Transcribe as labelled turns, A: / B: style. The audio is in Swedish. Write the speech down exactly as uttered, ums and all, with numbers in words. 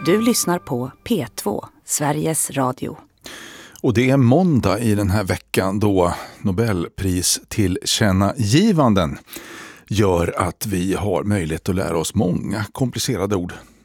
A: Du lyssnar på P två, Sveriges Radio.
B: Och det är måndag i den här veckan då Nobelpris tillkännagivanden gör att vi har möjlighet att lära oss många komplicerade ord.